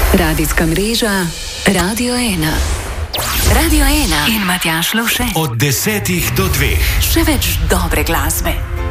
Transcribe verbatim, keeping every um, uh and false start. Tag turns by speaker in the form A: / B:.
A: Radijska mreža Radio ena. Radio ena in Matjaž Lovše.
B: Od desetih do dveh.
A: Še več dobre glasbe.